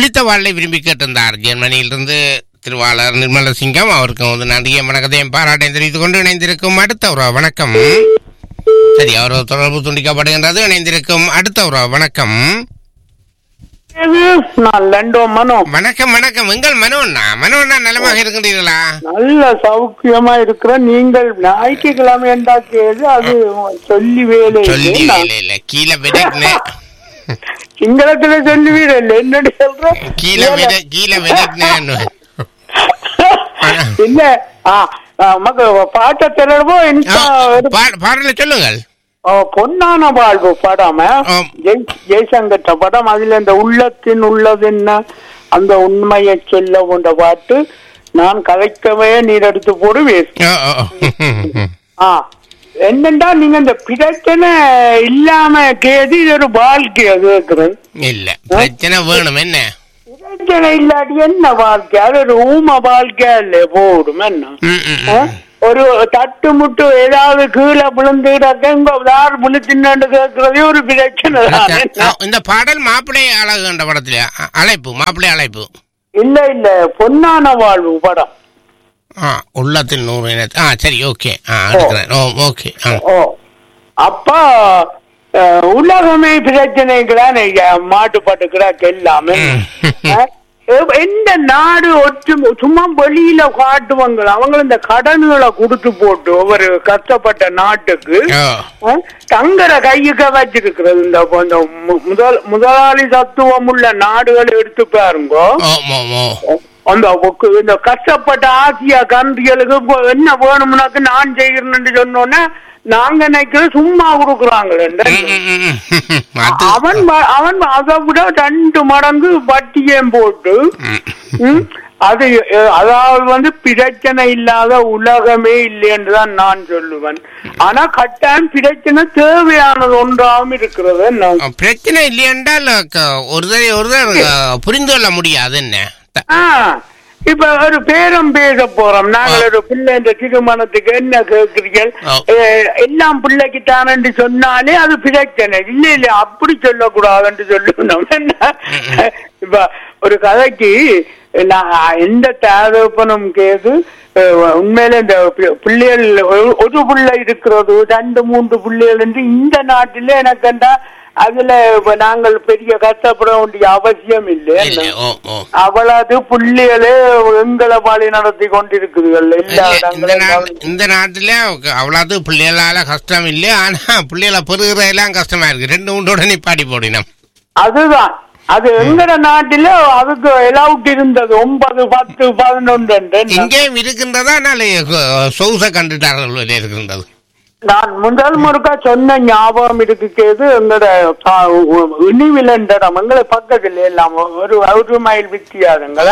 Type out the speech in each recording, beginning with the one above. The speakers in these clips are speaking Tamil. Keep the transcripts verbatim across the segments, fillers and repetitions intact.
ஒலித்த வாழ்லை விரும்பி கேட்டிருந்தார் ஜெர்மனியிலிருந்து திருவாளர் நிர்மலசிங்கம். அவருக்கு வந்து நன்றியை வணக்கத்தையும் பாராட்டையும் தெரிவித்துக் கொண்டு இணைந்திருக்கும் அடுத்த ஒரு வணக்கம். சரி, அவர் தொடர்பு துண்டிக்கப்படுகின்றது. இணைந்திருக்கும் அடுத்த ஒரு வணக்கம். வணக்கம் வணக்கம். எங்கள் மனோண்ணா மனோண்ணா நலமாக இருக்கின்றீர்களா? நல்ல சௌக்கியமா இருக்கிற நீங்கள் ஞாயிற்றுக்கிழமை என்றாக்கியது அது சொல்லி வேலை சொல்லி வேலை இல்ல கீழே விதை சிங்களத்துல சொல்லி வீடு இல்ல என்னடி சொல்ற கீழே விதை கீழே விதை இல்ல பாட்ட திறவோ பாடல சொல்லுங்கள். பொன்னான வாழ்வு படம் ஜெய்சங்கர் படம். அதுல இந்த உள்ளத்தின் உள்ளதுன்னா அந்த உண்மையை சொல்ல கொண்ட பாட்டு நான் கதைக்கவே நீர் எடுத்து போடுவேன். என்னண்டா நீங்க இந்த பிரச்சனை இல்லாம கேது இது ஒரு வாழ்க்கை அது இருக்கிறது இல்ல பிரச்சனை வேணும். என்ன பிரச்சனை இல்லாட்டி என்ன வாழ்க்கை? அது ஒரு ஊம வாழ்க்கையா இல்ல போடும். என்ன ஒரு தட்டு முட்டு ஏதாவது கீழே விழுந்துடார் விழுத்தின்னு கேட்கறதே ஒரு பிரச்சனை. இந்த பாடல் மாப்பிள்ளை அழகுன்ற படத்துல அழைப்பு மாப்பிள்ளை அழைப்பு இல்ல இல்ல பொன்னான வாழ்வு படம். உள்ளத்தின் நூறு. சரி, ஓகே ஓகே. அப்பா உலகமே பிரச்சனைக்குதான் மாட்டுப்பாட்டுக்கிறாக்கு எல்லாமே. எந்த நாடு ஒற்று சும்மா வெளியில காட்டுவாங்க அவங்க இந்த கடன்களை கொடுத்து போட்டு ஒவ்வொரு கஷ்டப்பட்ட நாட்டுக்கு தங்கர கையுக்க வச்சிருக்கிறது. இந்த முதல் முதலாளி தத்துவம் உள்ள நாடுகளை எடுத்து பாருங்க. அந்த இந்த கஷ்டப்பட்ட ஆசியா கண்ட்ரிகளுக்கு என்ன வேணும்னாக்கு நான் செய்கிறேன்னு சொன்னோன்னே நாங்க நினைக்கிறது சும்மா கொடுக்குறாங்களே. அவன் அவன் அதை விட ரெண்டு மடங்கு வட்டியம் போட்டு அது அதாவது வந்து பிரச்சனை இல்லாத உலகமே இல்லை என்றுதான் நான் சொல்லுவேன். ஆனா கட்டாயம் பிரச்சனை தேவையானது ஒன்றாகவும் இருக்கிறது. பிரச்சனை இல்லை என்றால் ஒரு ஒரு புரிந்து கொள்ள முடியாது. என்ன இப்ப ஒரு பேரம் பேச போறோம். நாங்கள் ஒரு பிள்ளை இந்த திருமணத்துக்கு என்ன கேட்கிறீர்கள் எல்லாம் பிள்ளைக்குத்தானு சொன்னாலே அது பிரச்சனை இல்ல இல்ல அப்படி சொல்லக்கூடாதுன்னு சொல்லணும். இப்ப ஒரு கதைக்கு எந்த தகப்பனும் கேது உண்மையில இந்த பிள்ளைகள் ஒரு பிள்ளை இருக்கிறது ரெண்டு மூன்று பிள்ளைகள் என்று இந்த நாட்டில எனக்குண்டா அதுல நாங்கள் பெரிய கஷ்டப்பட வேண்டிய அவசியம் இல்லை. அவ்வளவு புள்ளிகளே எங்களை பாலி நடத்தி கொண்டிருக்குதுகள் எல்லா இடங்களும். இந்த நாட்டுல அவ்வளவு பிள்ளைகளால கஷ்டம் இல்லை. ஆனா பிள்ளைகளை பெறுகிற எல்லாம் கஷ்டமா இருக்கு. ரெண்டு மூன்றோட நிப்பாடி போடினோம். அதுதான் அது எங்கட நாட்டில அதுக்கு எலவுட் இருந்தது ஒன்பது பத்து பதினொன்று இங்கேயும் இருக்கின்றதா சொகுச கண்டுட்டார்கள் இருக்கின்றது. நான் முதல் முருக்கா சொன்ன ஞாபகம் இருக்குது. எங்களோட இனிவிலண்டம் எங்களை பக்கத்துல எல்லாம் ஒரு ஒரு மைல் வித்தியாசங்களா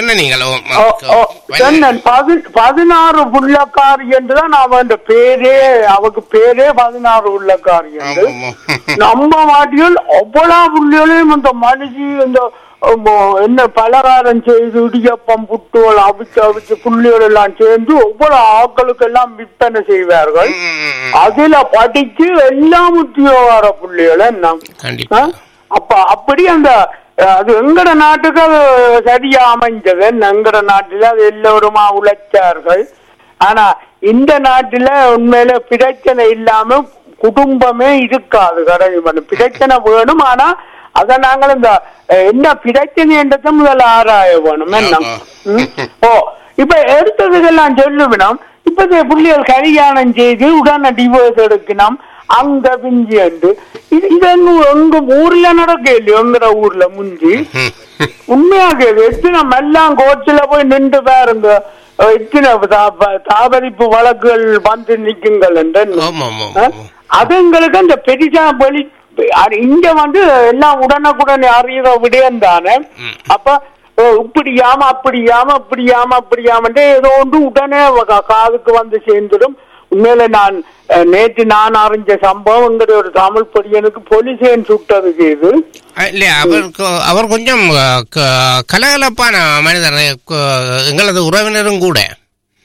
சொன்னேன். பதினாறு புள்ளக்காரி என்றுதான் அவன் பேரே அவக்கு பேரே பதினாறு உள்ளக்காரி என்று நம்ப மாட்டியல் அவ்வளவு புள்ளிகளையும் இந்த மனுஷி இந்த என்ன பலகாரம் செய்து இடியப்பம் புட்டுகள் அவிச்சு அவிச்சு புள்ளிகள் எல்லாம் சேர்ந்து ஒவ்வொரு ஆட்களுக்கு எல்லாம் விற்பனை செய்வார்கள். அதுல படிச்சு எல்லாம் உத்தியோகார புள்ளிகள் என்ன அப்ப அப்படி அந்த அது எங்கட நாட்டுக்கு அது சரியா அமைஞ்சது. எங்கட நாட்டுல அது எல்லோருமா உழைச்சார்கள். ஆனா இந்த நாட்டுல உண்மையில பிரச்சனை இல்லாம குடும்பமே இருக்காது. கடை பிரச்சனை வேணும். ஆனா அத நாங்கள் இந்த என்ன பிரச்சனை என்றதை முதல்ல ஆராய வேணும். என்ன ஓ இப்ப எடுத்ததுக்கெல்லாம் சொல்லுவினோம். இப்ப புள்ளிகள் கல்யாணம் செய்து உடனே டிவோர்ஸ் எடுக்கணும் அங்க பிஞ்சி என்று இது இது எங்க ஊர்ல நடக்க இல்லையோ எங்கிற ஊர்ல முஞ்சி உண்மையாக எத்தனை எல்லாம் கோச்சில போய் நின்று பாருங்க. எத்தனை தாபரிப்பு வழக்குகள் வந்து நிற்குங்கள் என்று அது எங்களுக்கு அந்த பெரிசா வெளி இங்க வந்து எல்லாம் உடனுக்குடன் அறிகிற விடயம் தானே. அப்ப இப்படியாம அப்படியாம அப்படியாம அப்படியாம ஏதோ ஒன்று உடனே காதுக்கு வந்து சேர்ந்துடும். உண்மையில நான் நேற்று நான் அறிஞ்ச சம்பவங்கிற ஒரு தமிழ் பொடியனுக்கு போலீசேன் சுட்டது செய்து இல்ல அவருக்கு அவர் கொஞ்சம் கலகலப்பான மனிதர். எங்களது உறவினரும் கூட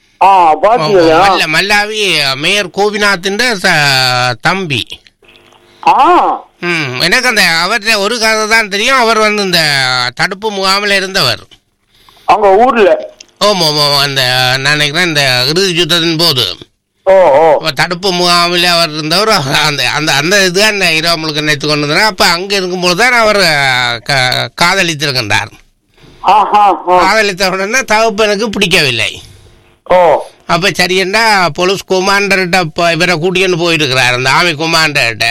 மல்லாவி மேயர் கோபிநாத்தின் தம்பி ம் எனக்கு அந்த அவர்கிட்ட ஒரு கதை தான் தெரியும். அவர் வந்து இந்த தடுப்பு முகாமில் இருந்தவர் அவங்க ஊர்ல. ஓம் ஓம் அந்த நான் நினைக்கிறேன் இந்த இறுதி யுத்தத்தின் போது தடுப்பு முகாமில் அவர் இருந்தவர். அந்த அந்த அந்த இதுதான் அந்த இரவு முழுக்க நினைத்து கொண்டு வந்தார். அப்போ அங்கே இருக்கும்போது தான் அவர் காதலித்திருக்கின்றார். காதலித்த உடனே தகப்பனுக்கு பிடிக்கவில்லை. அப்ப சரியண்டா போலீஸ் கொமாண்டர்கிட்ட இவரை கூட்டின்னு போயிருக்கிறார். அந்த ஆர்மி கொமாண்டர்கிட்ட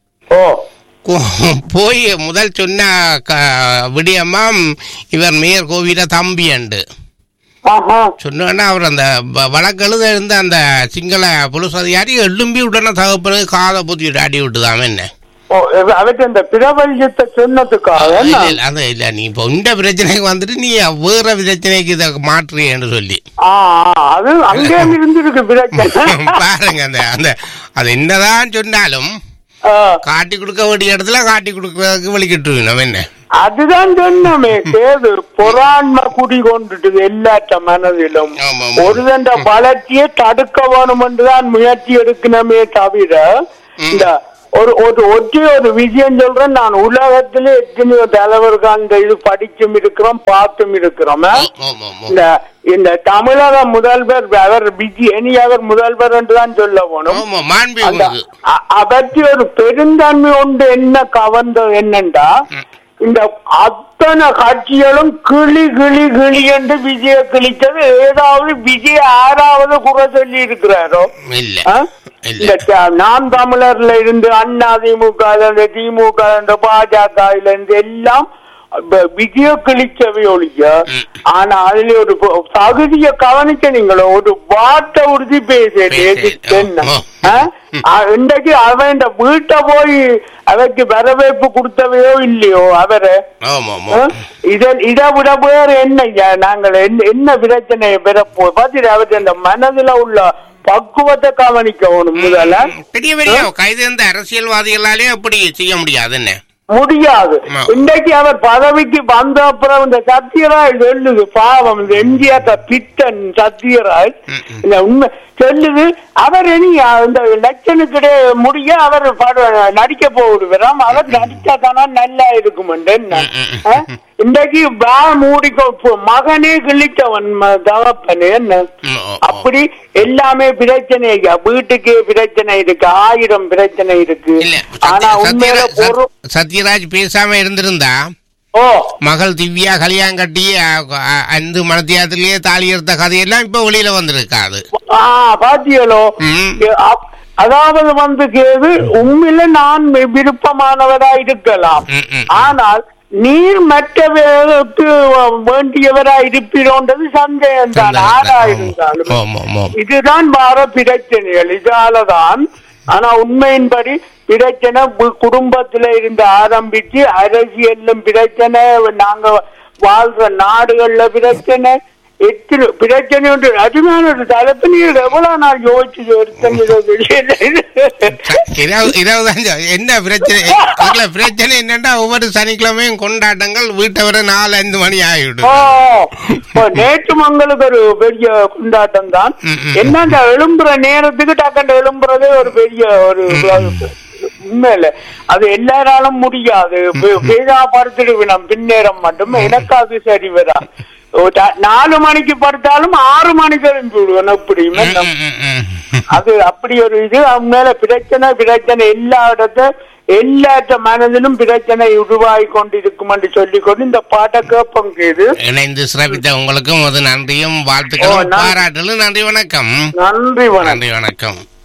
போய் முதல் சொன்ன விடியம்மா இவர் மேயர் கோவில தம்பி அண்டு சொன்னா அவர் அந்த வழக்கெழுத இருந்த அந்த சிங்கள போலீஸ் அதிகாரி எழும்பி உடனே தகப்பனுக்கு காதை பூத்திட்டு அடி விட்டுதாம என்ன நீ இப்ப இந்த பிரச்சனைக்கு வந்துட்டு நீ வேற பிரச்சனைக்கு இதை மாற்றுன்னு சொல்லி பாருங்க. அந்த அந்த அது என்னதான் சொன்னாலும் காட்டி கொடுக்க வேண்டிய இடத்துல காட்டி கொடுக்கறதுக்கு வலிக்கிட்டு என்ன அதுதான் சொன்னமே கேது பொறாண்மை குடி கொண்டுட்டு எல்லாற்ற மனதிலும் ஒரு தண்ட வளர்ச்சியை தடுக்க வேணும் என்றுதான் முயற்சி எடுக்கணுமே தவிர இந்த ஒரு ஒரு ஒற்றை ஒரு விஷயம் சொல்றேன். நான் உலகத்திலே எத்தனையோ தலைவர்கள் அந்த இது படிச்சும் இருக்கிறோம் பார்த்தும் இருக்கிறோம். இந்த இந்த தமிழக முதல்வர் அவர் பிஜி இனி அவர் முதல்வர் என்றுதான் சொல்ல போனோம். பற்றி ஒரு பெருந்தன்மை ஒன்று என்ன கவர்ந்தது என்னண்டா இந்த அத்தனை காட்சிகளும் கிளி கிளி கிளி என்று விஜய கிழித்தது. ஏதாவது விஜய் ஆறாவது குறை சொல்லி இருக்கிறாரோ? நாம் தமிழர்ல இருந்து அண்ணா திமுக திமுக பாஜக இருந்து எல்லாம் விஜய கிழிச்சவை ஒழிய. ஆனா அதுல ஒரு தகுதியை கவனிக்க நீங்களோ ஒரு வார்த்தை உறுதி பேசுறேன். இன்றைக்கு அவன் இந்த வீட்டை போய் அவருக்கு வரவேற்பு கொடுத்தவையோ இல்லையோ அவரை இதை விட வேற என்ன நாங்கள் என்ன பிரச்சனையை பெறப்போ பார்த்து அவற்றை அந்த மனதுல உள்ள பக்குவத்தை கவனிக்கணும். முதல்ல பெரிய பெரிய கைது இருந்த அரசியல்வாதிகளாலே அப்படி செய்ய முடியாது என்ன முடியாது. இன்றைக்கு அவர் பதவிக்கு வந்த அப்புறம் இந்த சத்யராஜ் சொல்லுது பாவம் இந்த எம்ஜிஆர் பிட்டன் சத்யராஜ் இந்த உண்மை சொல்லுது அவர் இனி இந்த எலெக்ஷனுக்கு முடிய அவர் நடிக்க போடுவாராம். அவர் நடிச்சா தானா நல்லா இருக்கும். இன்றைக்கு வா மூடிக்கோ மகனே கிழிச்சவன் தகப்பனே என்ன அப்படி எல்லாமே பிரச்சனை. வீட்டுக்கு பிரச்சனை இருக்கு, ஆயிரம் பிரச்சனை இருக்கு. ஆனா உண்மையில பொருள் சத்யராஜ் பேசாம இருந்திருந்தா மகள் திவ்யா கல்யாணம் கட்டி ஐந்து மணத்தியாத்திலேயே தாலி எடுத்த கதையெல்லாம் இப்ப வெளியில வந்திருக்காது. பாத்தியலோ அதாவது வந்து கேது உண்மையில நான் விருப்பமானவரா இருக்கலாம். ஆனால் நீர் மற்றவருக்கு வேண்டியவரா இருப்பீரோன்றது சந்தேகம் தான். ஆறா இருந்தாலும் இதுதான் வார பிரச்சனைகள் இதாலதான். ஆனா உண்மையின்படி பிரச்சனை குடும்பத்தில இருந்து ஆரம்பிச்சு அரசியலும் பிரச்சனை, நாங்க வாழ்ற நாடுகள்ல பிரச்சனை, எத்தனை பிரச்சனை உண்டு. அதுமான ஒரு தலைப்பு நீர் எவ்வளவு நாள் யோசிச்சு என்ன பிரச்சனை பிரச்சனை என்னன்னா ஒவ்வொரு சனிக்கிழமையும் கொண்டாட்டங்கள் வீட்டை வர நாலு அஞ்சு மணி ஆகிவிடும். நேற்று மங்களுக்கு ஒரு பெரிய கொண்டாட்டம் தான். என்னண்டா எழும்புற நேரத்துக்கு டக்கண்ட எழும்புறதே ஒரு பெரிய ஒரு உண்மையில அது எல்லாராலும் முடியாது. பேதாப்படுத்திடுவினம் பின்னேறம் மட்டும் எனக்கு அது சரி வரா. நாலு மணிக்கு படுத்தாலும் ஆறு மணிக்கு எழுந்து விடுவேன். அப்படி அது அப்படி ஒரு இது மேல பிரச்சனை பிரச்சனை எல்லா இடத்த எல்லாற்ற மனதிலும் பிரச்சனை உருவாகி கொண்டிருக்கும் என்று சொல்லிக்கொண்டு இந்த பாட்டை கேட்போம். கேது இணைந்து சிறப்பித்த உங்களுக்கும் அது நன்றியும் வாழ்த்துக்களும் பாராட்டலும். நன்றி வணக்கம். நன்றி நன்றி வணக்கம்.